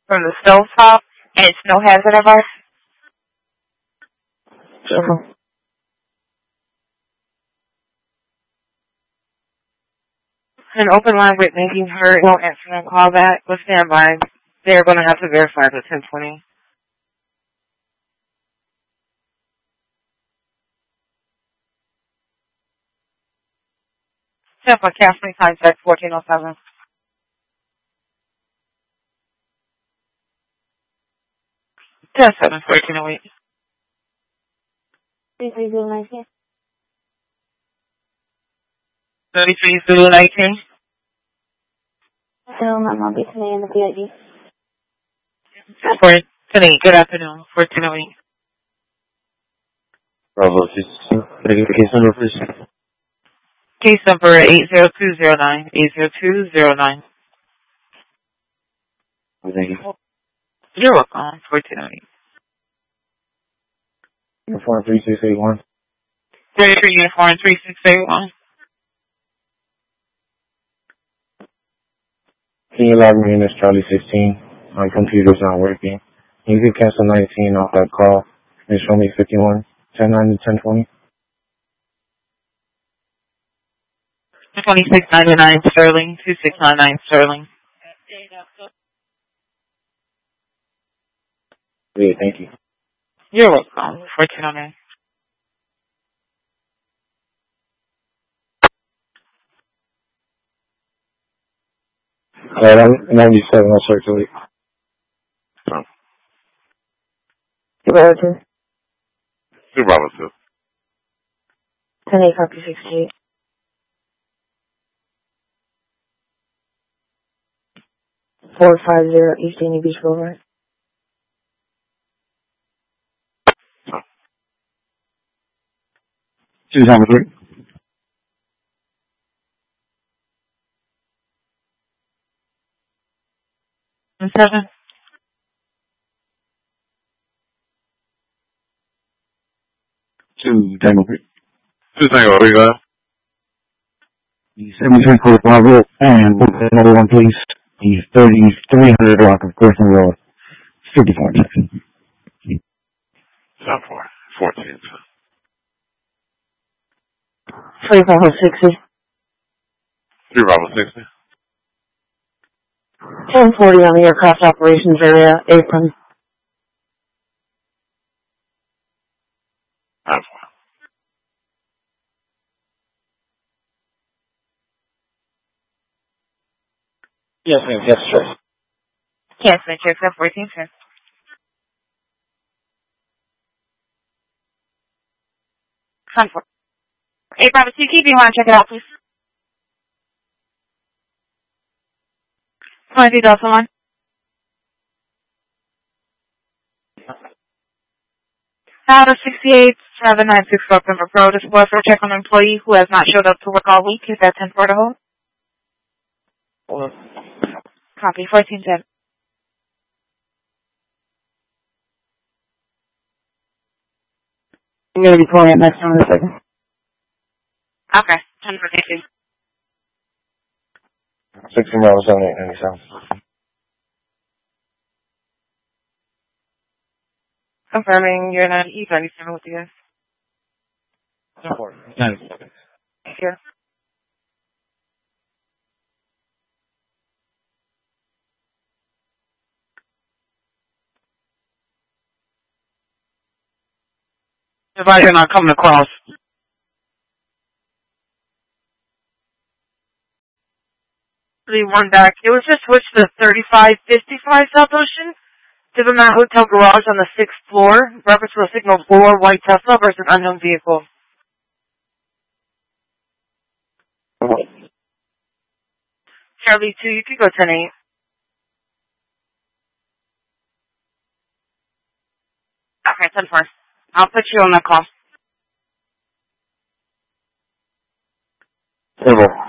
from the stove top, and it's no hazard advice. An open line with making her no answer and call back. Let's stand by. They're going to have to verify the 1020. Tampa, Kathleen, contact 1407. Just 1408. 3319. 33 Zulu 19. So my mom be today in the PID. 1408. Good afternoon. 1408. Bravo, can I get the case number, please? Case number 80209. 80209. Thank you. You're welcome. 1408. Uniform 3681. 33 Uniform 3681. Can you log me in as Charlie 16? My computer's not working. You can cancel 19 off that call and show me 51, 10, 9, and 1020. 2699 Sterling. 2699 Sterling. Yeah, thank you. You're welcome. 1409. Alright, I'm 97, I'll circulate. Bravo 2. 2 Bravo 2. 10-8 copy 68. East Danny Beach Boulevard. Two number 3. And 7. Two Tango 3. 2 Tango, we go. 73 code Bravo, and another one, please. The 3300 block of Corson Road, 54 seconds. 14. 3 Bravo 60. 3 Bravo 60. 1040 on the aircraft operations area, apron. 9-4. Yes, ma'am. Yes, sir. Yes, Matrix at 14, sir. Contour. 8 Bravo 2, keep you want to check it out, please. 23 Delta 1. Out of 68, 796 September Pro. This was for check on an employee who has not showed up to work all week. Is that 10 for the hold? Copy, 1410. I'm going to be calling it next time in a second. Okay, 10 for 15. 16 Bravo 7897. Confirming you're not E37 with you guys. 10-4. 9 seconds. Thank you. Device not coming across. One back. It was just switched to 3555 South Ocean to the Mount Hotel Garage on the 6th floor. Reference to a signal 4 white Tesla versus unknown vehicle. Charlie 2, you can go 10-8. Okay, 10-4. I'll put you on the call. Over.